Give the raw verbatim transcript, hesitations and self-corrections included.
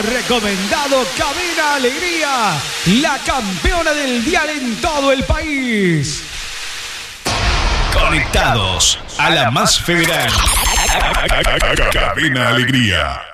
Recomendado Cabina Alegría, la campeona del dial en todo el país. Conectados a la más federal. Cabina Alegría.